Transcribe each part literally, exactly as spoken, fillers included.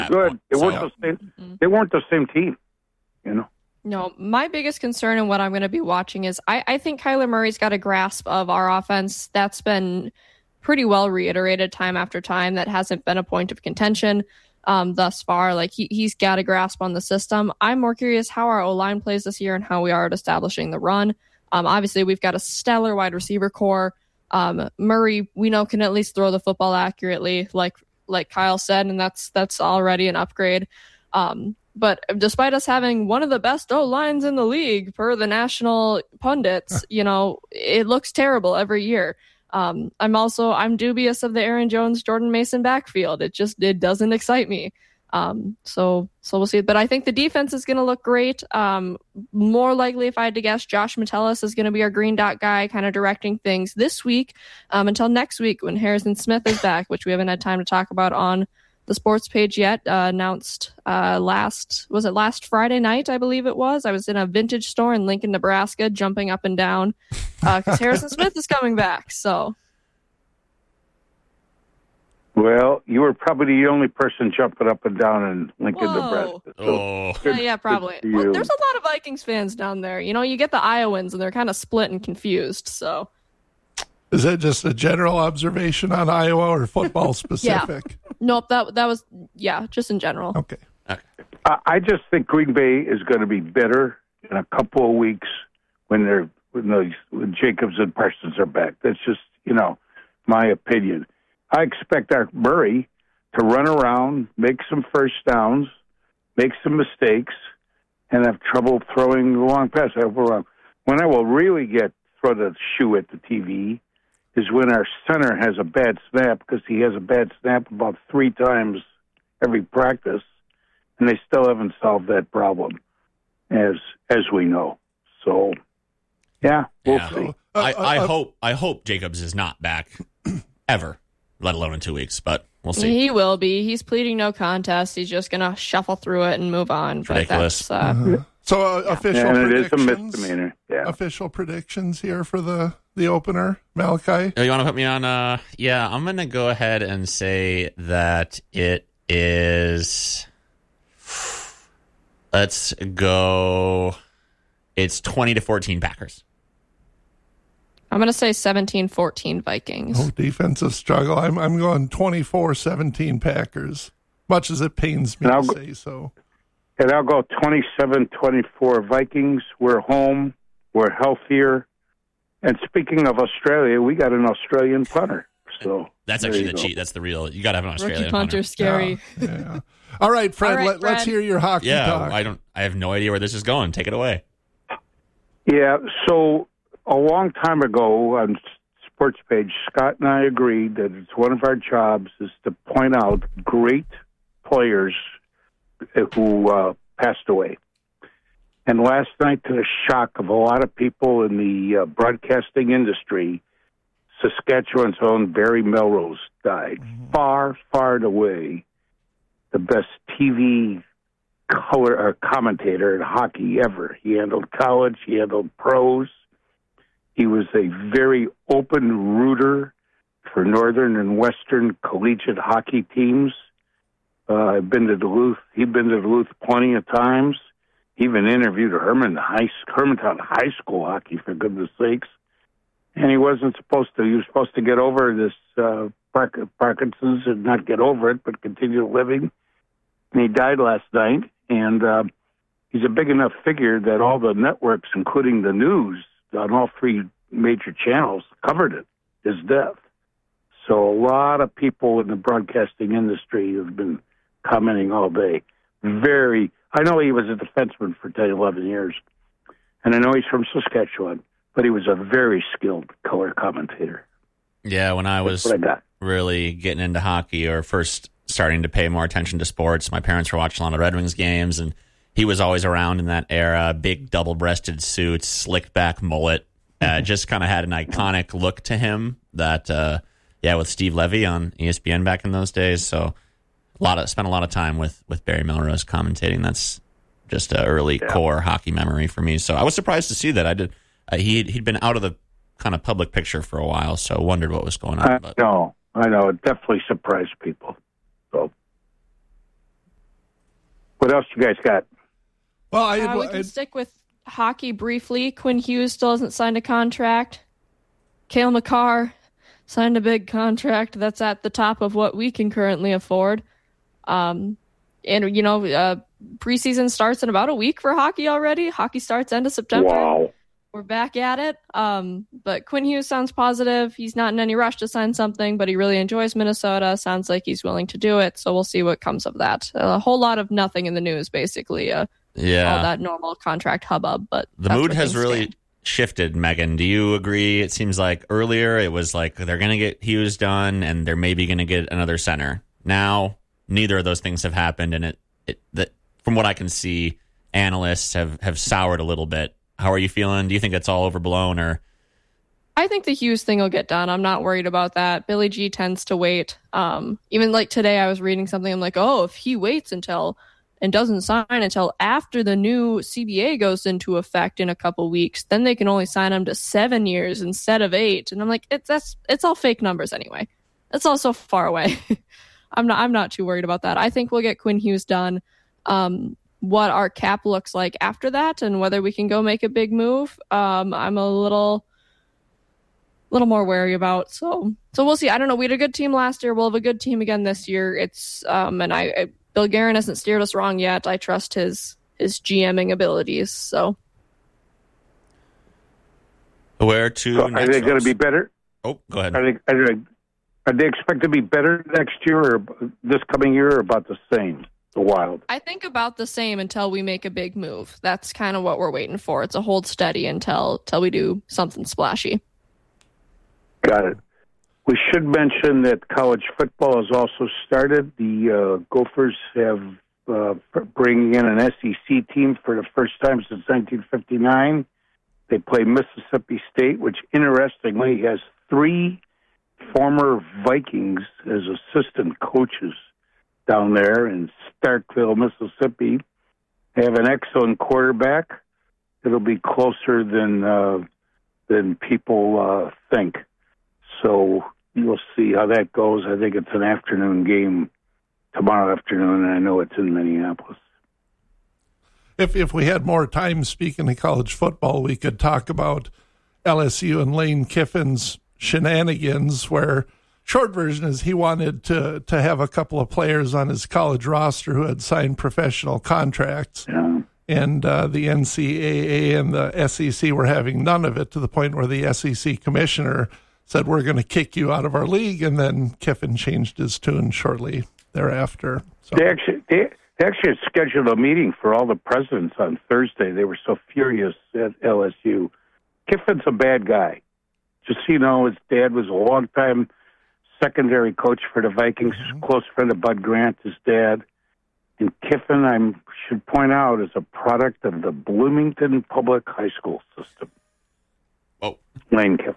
good. They so, weren't the same. Mm-hmm. They weren't the same team, you know. No, my biggest concern and what I'm going to be watching is I, I think Kyler Murray's got a grasp of our offense. That's been pretty well reiterated time after time. That hasn't been a point of contention um, thus far. Like he, he's got a grasp on the system. I'm more curious how our O-line plays this year and how we are at establishing the run. Um, obviously, we've got a stellar wide receiver core. Um, Murray, we know, can at least throw the football accurately, like like Kyle said, and that's that's already an upgrade. Um, But despite us having one of the best O-lines in the league per the national pundits, you know, it looks terrible every year. Um, I'm also, I'm dubious of the Aaron Jones, Jordan Mason backfield. It just, it doesn't excite me. Um, so, so we'll see. But I think the defense is going to look great. Um, more likely, if I had to guess, Josh Metellus is going to be our green dot guy, kind of directing things this week um, until next week when Harrison Smith is back, which we haven't had time to talk about on the sports page yet. Uh, announced uh, last, was it last Friday night, I believe it was. I was in a vintage store in Lincoln, Nebraska, jumping up and down because uh, Harrison Smith is coming back. So, well, you were probably the only person jumping up and down in Lincoln, Whoa. Nebraska. So oh. Yeah, yeah, probably. Well, there's a lot of Vikings fans down there. You know, you get the Iowans, and they're kind of split and confused. So, is that just a general observation on Iowa or football specific? Yeah. Nope, that that was, yeah, just in general. Okay. Uh, I just think Green Bay is going to be better in a couple of weeks when they're when, those, when Jacobs and Parsons are back. That's just, you know, my opinion. I expect our Murray to run around, make some first downs, make some mistakes, and have trouble throwing the long pass. When I will really get throw the shoe at the T V is when our center has a bad snap, because he has a bad snap about three times every practice, and they still haven't solved that problem, as as we know. So, yeah, we'll yeah. see. I, I uh, uh, hope I hope Jacobs is not back ever, let alone in two weeks, but we'll see. He will be. He's pleading no contest. He's just going to shuffle through it and move on. But ridiculous. That's, uh, uh-huh. So uh, yeah. official and it predictions. is a misdemeanor. Yeah. Official predictions here for the, the opener, Malachi. Oh, you want to put me on? Uh, yeah, I'm going to go ahead and say that it is. Let's go. It's twenty to fourteen Packers. I'm going to say seventeen fourteen Vikings. Oh, defensive struggle. I'm I'm going twenty-four seventeen Packers, much as it pains me to go- say so. And I'll go twenty-seven twenty-four Vikings. We're home. We're healthier. And speaking of Australia, we got an Australian punter. So that's actually the go. cheat. That's the real. You got to have an Australian Rookie punter. punter. Scary. Yeah, yeah. All right, Fred. All right, let, Fred. Let's hear your hockey Yeah, talk. I don't. I have no idea where this is going. Take it away. Yeah. So a long time ago on Sports Page, Scott and I agreed that it's one of our jobs is to point out great players who uh, passed away. And last night, to the shock of a lot of people in the uh, broadcasting industry, Saskatchewan's own Barry Melrose died. Mm-hmm. Far, far and away, the best T V color or commentator in hockey ever. He handled college, he handled pros. He was a very open rooter for Northern and Western collegiate hockey teams. Uh, I've been to Duluth. He'd been to Duluth plenty of times. He even interviewed Herman High, Hermantown High School hockey, for goodness sakes. And he wasn't supposed to. He was supposed to get over this uh, Parkinson's and not get over it, but continue living. And he died last night. And uh, he's a big enough figure that all the networks, including the news on all three major channels, covered it, his death. So a lot of people in the broadcasting industry have been commenting all day. Very, I know he was a defenseman for ten, eleven years, and I know he's from Saskatchewan, but he was a very skilled color commentator. Yeah, when I was I really getting into hockey or first starting to pay more attention to sports, my parents were watching a lot of Red Wings games, and he was always around in that era. Big double-breasted suits, slicked back mullet, uh, just kind of had an iconic look to him that, uh, yeah, with Steve Levy on E S P N back in those days. So a lot of spent a lot of time with, with Barry Melrose commentating. That's just an early yeah. core hockey memory for me. So I was surprised to see that. I did. Uh, he he'd been out of the kind of public picture for a while, so I wondered what was going on. I but. know, I know. It definitely surprised people. So, What else you guys got? Well, I, Uh, we can stick with hockey briefly. Quinn Hughes still hasn't signed a contract. Cale Makar signed a big contract that's at the top of what we can currently afford. Um, and, you know, uh, preseason starts in about a week for hockey already. Hockey starts end of September. Wow. We're back at it. Um, but Quinn Hughes sounds positive. He's not in any rush to sign something, but he really enjoys Minnesota. Sounds like he's willing to do it. So we'll see what comes of that. A whole lot of nothing in the news, basically. Uh, Yeah. all that normal contract hubbub. But the that's mood where has things really stand. shifted, Megan. Do you agree? It seems like earlier it was like they're going to get Hughes done and they're maybe going to get another center. Now, neither of those things have happened. And it, it that from what I can see, analysts have, have soured a little bit. How are you feeling? Do you think it's all overblown, or? I think the Hughes thing will get done. I'm not worried about that. Billy G tends to wait. Um, even like today, I was reading something. I'm like, oh, if he waits until and doesn't sign until after the new C B A goes into effect in a couple weeks, then they can only sign him to seven years instead of eight. And I'm like, it's that's it's all fake numbers anyway. It's all so far away. I'm not I'm not too worried about that. I think we'll get Quinn Hughes done. Um, what our cap looks like after that and whether we can go make a big move, um, I'm a little little more wary about. So so we'll see. I don't know. We had a good team last year. We'll have a good team again this year. It's um and I, I Bill Guerin hasn't steered us wrong yet. I trust his his GMing abilities. So Where to So next? are they going to folks? be better? Oh, go ahead. Are they, are they are they expected to be better next year or this coming year, or about the same? The Wild. I think about the same until we make a big move. That's kind of what we're waiting for. It's a hold steady until until we do something splashy. Got it. We should mention that college football has also started. The uh, Gophers have uh, bringing in an S E C team for the first time since nineteen fifty-nine. They play Mississippi State, which interestingly has three former Vikings as assistant coaches down there in Starkville, Mississippi. They have an excellent quarterback. It'll be closer than uh, than people uh, think. So you'll see how that goes. I think it's an afternoon game tomorrow afternoon, and I know it's in Minneapolis. If if we had more time, speaking of college football, we could talk about L S U and Lane Kiffin's shenanigans, where short version is he wanted to, to have a couple of players on his college roster who had signed professional contracts. Yeah. And uh, the N C double A and the S E C were having none of it, to the point where the S E C commissioner said, we're going to kick you out of our league. And then Kiffin changed his tune shortly thereafter. So. They actually they, they actually had scheduled a meeting for all the presidents on Thursday. They were so furious at L S U. Kiffin's a bad guy. Just so you know, his dad was a longtime secondary coach for the Vikings, mm-hmm. close friend of Bud Grant, his dad. And Kiffin, I should point out, is a product of the Bloomington Public High School system. Oh, Lane Kiffin.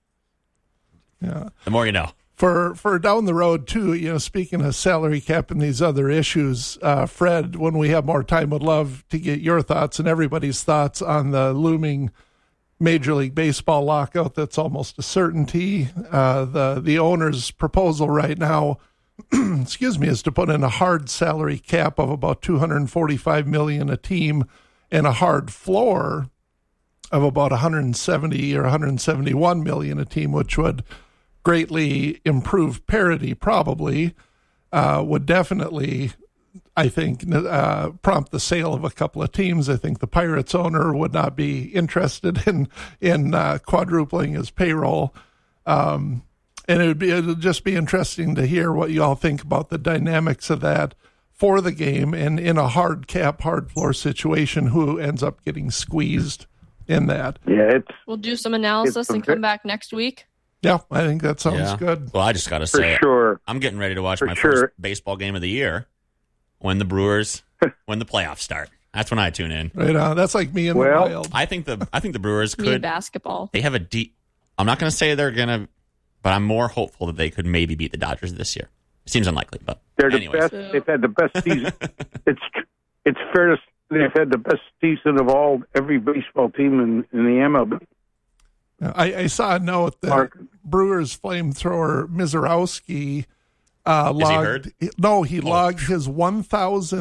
Yeah. The more you know. For for down the road, too, you know, speaking of salary cap and these other issues, uh, Fred, when we have more time, would love to get your thoughts and everybody's thoughts on the looming Major League Baseball lockout that's almost a certainty. Uh, the the owner's proposal right now, excuse me, is to put in a hard salary cap of about two hundred forty-five million dollars a team and a hard floor of about one hundred seventy or one hundred seventy-one million dollars a team, which would greatly improve parity, probably, uh, would definitely, I think, uh, prompt the sale of a couple of teams. I think the Pirates owner would not be interested in in uh, quadrupling his payroll. Um, and it would be it'll just be interesting to hear what you all think about the dynamics of that for the game, and in a hard cap, hard floor situation, who ends up getting squeezed in that. Yeah, it's We'll do some analysis and come back next week. Yeah, I think that sounds Yeah. good. Well, I just got to for say, sure. I'm getting ready to watch For my sure. first baseball game of the year when the Brewers, when the playoffs start. That's when I tune in. Right on. That's like me in Well, the wild. I think the I think the Brewers Me and could. basketball. They have a deep. I'm not going to say they're going to, but I'm more hopeful that they could maybe beat the Dodgers this year. Seems unlikely, but They're the anyways. best. They've had the best season. it's it's fair to say they've had the best season of all every baseball team in, in the M L B. I, I saw a note that Mark. Brewers flamethrower Mizorowski uh, Is he logged. hurt? No, he Oh. logged his one thousandth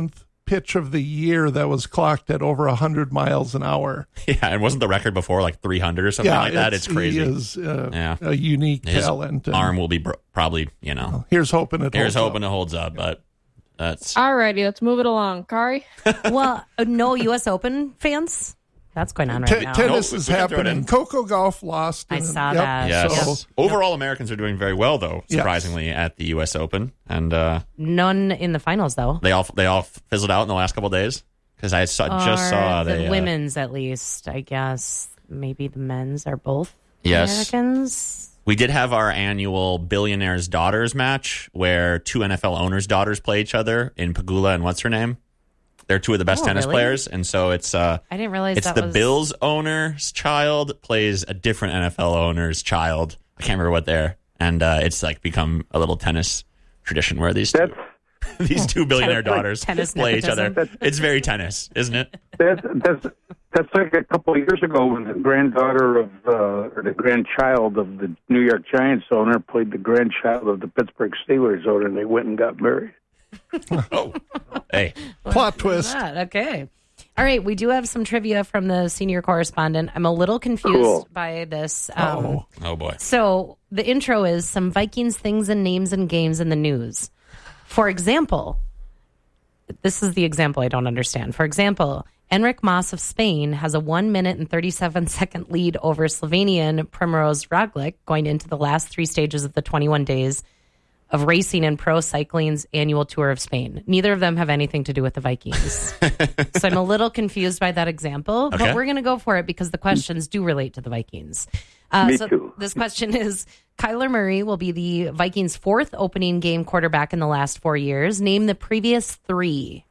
pitch of the year that was clocked at over one hundred miles an hour. Yeah, and wasn't the record before like three hundred or something yeah, like that? It's, it's crazy. He is uh, yeah. a unique His talent. And, arm will be br- probably, you know. Here's hoping it Here's holds hoping up. it holds up, but that's... Alrighty, let's move it along. Kari? Well, uh, no U S Open fans? That's going on right T- now. tennis Nope, is we can throw it happening. in. Coco Golf lost. I and- saw yep. that. Yes. So, Overall, Americans are doing very well, though, Yes. surprisingly, at the U S Open. And uh, None in the finals, though. they all they all fizzled out in the last couple of days. Because I saw, just Or saw the they... uh, women's, at least, I guess. Maybe the men's are both Yes. Americans. We did have our annual Billionaires' Daughters match where two N F L owners' daughters play each other in Pagula and what's her name? They're two of the best Oh, tennis really? players, and so it's uh, I didn't realize it's that the was... Bills owner's child plays a different N F L owner's child. I can't remember what they're, and uh, it's like become a little tennis tradition where these two, That's these two billionaire Tennis- daughters tennis play each other. nepotism. It's very tennis, isn't it? that's that's that's like a couple of years ago when the granddaughter of uh, or the grandchild of the New York Giants owner played the grandchild of the Pittsburgh Steelers owner, and they went and got married. Oh, hey, Plot twist. That. Okay. All right. We do have some trivia from the senior correspondent. I'm a little confused Cool. by this. Um, Oh. oh boy. So the intro is some Vikings things and names and games in the news. For example, this is the example I don't understand. For example, Enric Mas of Spain has a one minute and thirty-seven second lead over Slovenian Primož Roglic going into the last three stages of the twenty-one days of racing in Pro Cycling's annual Tour of Spain. Neither of them have anything to do with the Vikings. So I'm a little confused by that example, Okay. but we're going to go for it because the questions do relate to the Vikings. Uh, Me so too. this question is, Kyler Murray will be the Vikings' fourth opening game quarterback in the last four years. Name the previous three.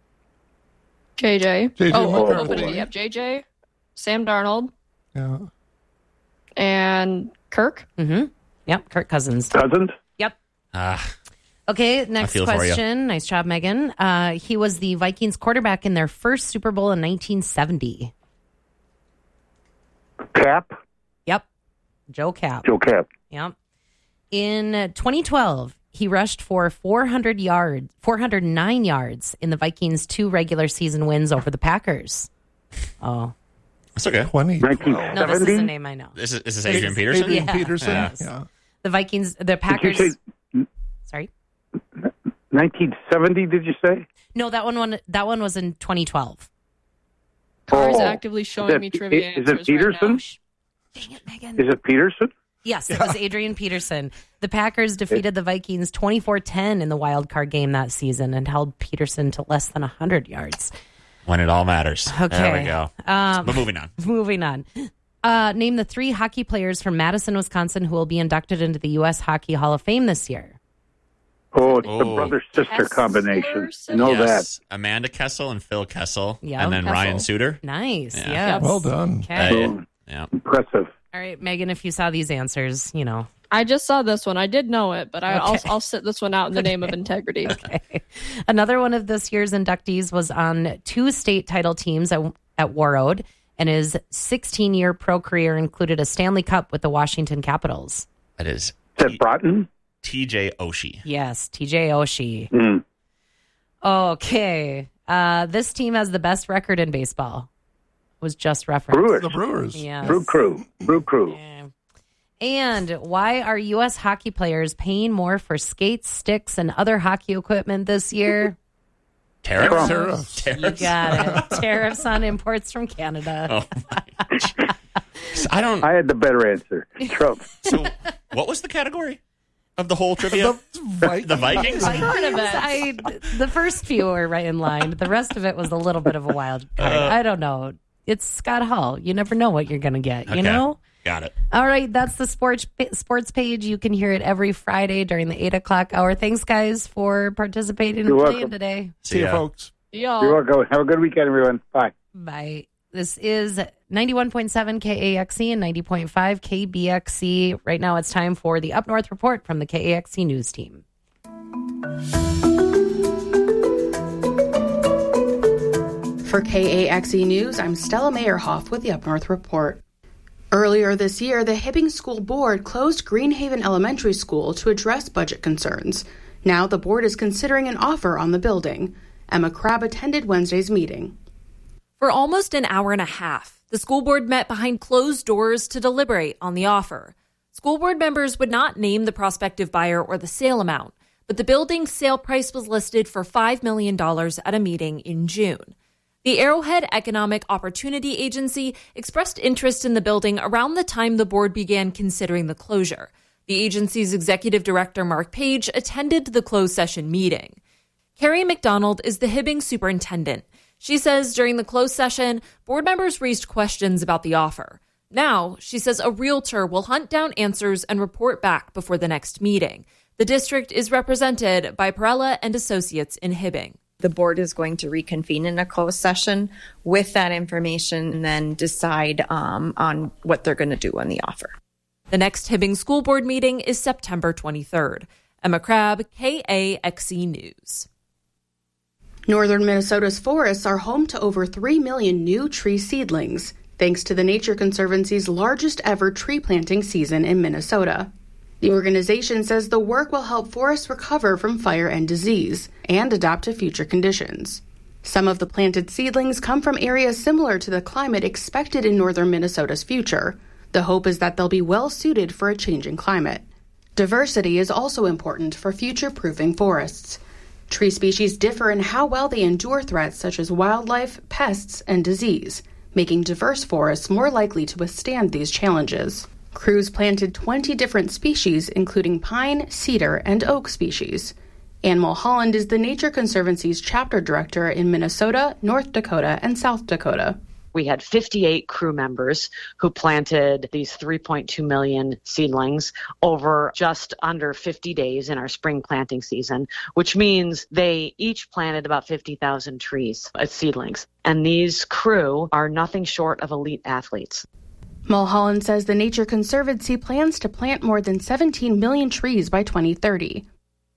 J J. J J oh, McCarthy. opening. Yep, J J, Sam Darnold, Yeah. and Kirk. Mm-hmm. Yep, Kirk Cousins. Cousins? Yep. Ah, Okay, next feel for you. question. Nice job, Megan. Uh, he was the Vikings quarterback in their first Super Bowl in nineteen seventy. Cap? Yep. Joe Cap. Joe Cap. Yep. In twenty twelve, he rushed for four hundred yards, four hundred nine yards in the Vikings' two regular season wins over the Packers. Oh, that's okay. twenty nineteen no, this is a seventy? name I know. This is, is this Adrian Peterson? Adrian Yeah. Peterson. Yeah. Yeah. The Vikings, the Did you Packers. say Sorry. nineteen seventy, did you say? No, that one, one that one was in twenty twelve. Kari's Oh. actively showing Is it- me trivia is it answers right Peterson? now. Shh. Dang it, Megan. Is it Peterson? Yes, it was Adrian Peterson. The Packers defeated the Vikings twenty-four ten in the wild card game that season and held Peterson to less than one hundred yards. When it all matters. Okay. There we go. Um, but moving on. Moving on. Uh, name the three hockey players from Madison, Wisconsin who will be inducted into the U S Hockey Hall of Fame this year. Oh, it's the Oh. brother-sister Kessler combination. Sim- Know yes. Amanda Kessel and Phil Kessel. Yeah, and then Kessel. Ryan Suter. Nice. Yeah. Yes. Well done. Okay. Uh, Boom. yeah. that. Impressive. All right, Megan, if you saw these answers, you know. I just saw this one. I did know it, but I, Okay. I'll I'll sit this one out in the name of integrity. Okay. Another one of this year's inductees was on two state title teams at, at Warroad, and his sixteen-year pro career included a Stanley Cup with the Washington Capitals. That is Is that Broughton? T J Oshie. Yes, T J Oshie. Mm. Okay. Uh, this team has the best record in baseball. Was just referenced. Brewers. The Brewers. Yes. Brew Crew. Brew Crew. Yeah. And why are U S hockey players paying more for skates, sticks, and other hockey equipment this year? Tariffs? Tariffs. You Tariffs? got it. Tariffs on imports from Canada. Oh my gosh. I don't. I had the better answer. Trump. So, what was the category of the whole trivia? The Vikings. The Vikings? Current events. I, the first few were right in line. The rest of it was a little bit of a wild card. Uh, I don't know. It's Scott Hall. You never know what you're going to get, you Okay. know? Got it. All right, that's the sports sports page. You can hear it every Friday during the eight o'clock hour. Thanks, guys, for participating You're and playing welcome. today. See you, ya. folks. Y'all. You're welcome. Have a good weekend, everyone. Bye. Bye. This is ninety-one point seven K A X E and ninety point five K B X C. Right now it's time for the Up North Report from the K A X E News Team. For K A X E News, I'm Stella Meyerhoff with the Up North Report. Earlier this year, the Hibbing School Board closed Greenhaven Elementary School to address budget concerns. Now the board is considering an offer on the building. Emma Crabb attended Wednesday's meeting. For almost an hour and a half, the school board met behind closed doors to deliberate on the offer. School board members would not name the prospective buyer or the sale amount, but the building's sale price was listed for five million dollars at a meeting in June. The Arrowhead Economic Opportunity Agency expressed interest in the building around the time the board began considering the closure. The agency's executive director, Mark Page, attended the closed session meeting. Carrie McDonald is the Hibbing superintendent. She says during the closed session, board members raised questions about the offer. Now, she says a realtor will hunt down answers and report back before the next meeting. The district is represented by Perella and Associates in Hibbing. The board is going to reconvene in a closed session with that information and then decide um, on what they're going to do on the offer. The next Hibbing School Board meeting is September twenty-third. Emma Crabb, K A X E News. Northern Minnesota's forests are home to over three million new tree seedlings, thanks to the Nature Conservancy's largest ever tree planting season in Minnesota. The organization says the work will help forests recover from fire and disease and adapt to future conditions. Some of the planted seedlings come from areas similar to the climate expected in northern Minnesota's future. The hope is that they'll be well suited for a changing climate. Diversity is also important for future-proofing forests. Tree species differ in how well they endure threats such as wildlife, pests, and disease, making diverse forests more likely to withstand these challenges. Crews planted twenty different species, including pine, cedar, and oak species. Ann Mulholland is the Nature Conservancy's chapter director in Minnesota, North Dakota, and South Dakota. We had fifty-eight crew members who planted these three point two million seedlings over just under fifty days in our spring planting season, which means they each planted about fifty thousand trees as seedlings. And these crew are nothing short of elite athletes. Mulholland says the Nature Conservancy plans to plant more than seventeen million trees by twenty thirty.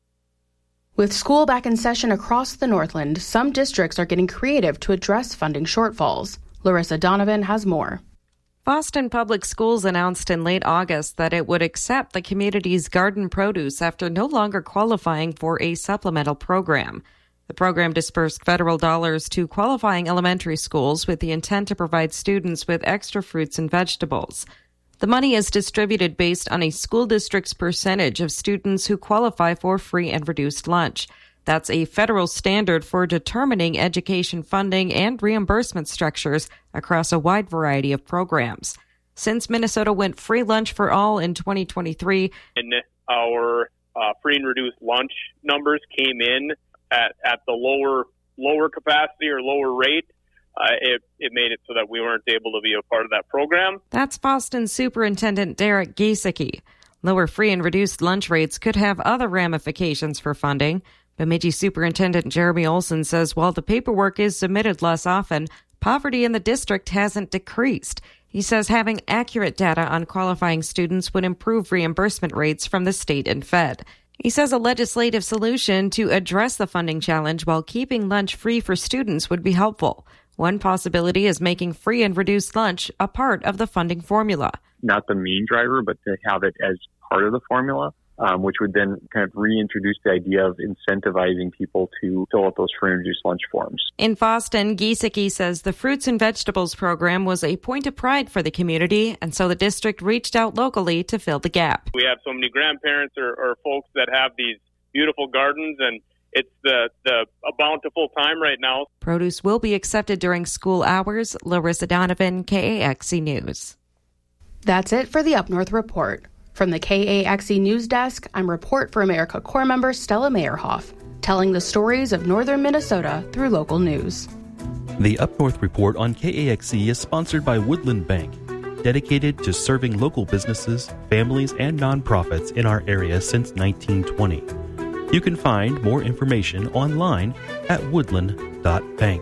With school back in session across the Northland, some districts are getting creative to address funding shortfalls. Larissa Donovan has more. Boston Public Schools announced in late August that it would accept the community's garden produce after no longer qualifying for a supplemental program. The program dispersed federal dollars to qualifying elementary schools with the intent to provide students with extra fruits and vegetables. The money is distributed based on a school district's percentage of students who qualify for free and reduced lunch. That's a federal standard for determining education funding and reimbursement structures across a wide variety of programs. Since Minnesota went free lunch for all in twenty twenty-three, and our uh, free and reduced lunch numbers came in at, at the lower lower capacity or lower rate, uh, it, it made it so that we weren't able to be a part of that program. That's Boston Superintendent Derek Giesecke. Lower free and reduced lunch rates could have other ramifications for funding. Bemidji Superintendent Jeremy Olson says while the paperwork is submitted less often, poverty in the district hasn't decreased. He says having accurate data on qualifying students would improve reimbursement rates from the state and Fed. He says a legislative solution to address the funding challenge while keeping lunch free for students would be helpful. One possibility is making free and reduced lunch a part of the funding formula. Not the main driver, but to have it as part of the formula, um, which would then kind of reintroduce the idea of incentivizing people to fill out those free and reduced lunch forms. In Boston, Giesecke says the fruits and vegetables program was a point of pride for the community, and so the district reached out locally to fill the gap. We have so many grandparents or, or folks that have these beautiful gardens, and it's the, the a bountiful time right now. Produce will be accepted during school hours. Larissa Donovan, K A X E News. That's it for the Up North Report. From the K A X E News Desk, I'm Report for America Corps member Stella Meyerhoff, telling the stories of northern Minnesota through local news. The Up North Report on K A X E is sponsored by Woodland Bank, dedicated to serving local businesses, families, and nonprofits in our area since nineteen twenty. You can find more information online at woodland dot bank.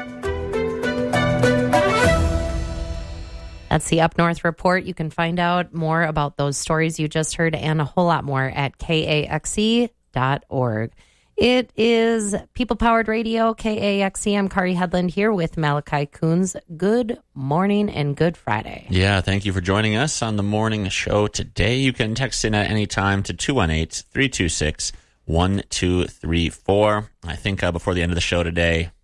That's the Up North Report. You can find out more about those stories you just heard and a whole lot more at K A X E dot org. It is People Powered Radio, K A X E. I'm Kari Headland here with Malachi Coons. Good morning and good Friday. Yeah, thank you for joining us on the morning show today. You can text in at any time to two one eight, three two six, one two three four. I think uh, before the end of the show today,